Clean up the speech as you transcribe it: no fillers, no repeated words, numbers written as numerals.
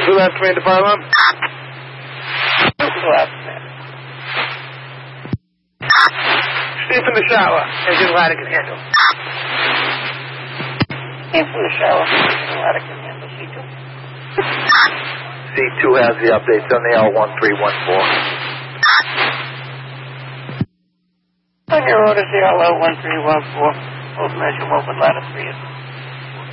2 left, main to fire alarm. 2 left, man. Steve in the shower. Agent Ladder can handle. Steve in the shower. Agent Ladder can handle. C2. C2 has the updates on the L1314. On your orders, the L1314. Old measure, open ladder 3.